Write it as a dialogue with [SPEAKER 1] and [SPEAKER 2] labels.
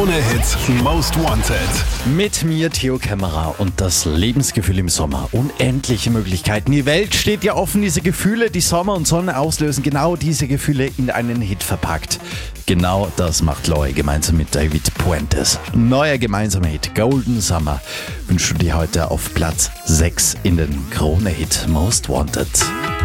[SPEAKER 1] Krone-Hit Most Wanted.
[SPEAKER 2] Mit mir Theo Kämmerer und das Lebensgefühl im Sommer. Unendliche Möglichkeiten. Die Welt steht ja offen, diese Gefühle, die Sommer und Sonne auslösen, genau diese Gefühle in einen Hit verpackt. Genau das macht Loy gemeinsam mit David Puentes. Neuer gemeinsamer Hit Golden Summer wünschst du dir heute auf Platz 6 in den Krone-Hit Most Wanted.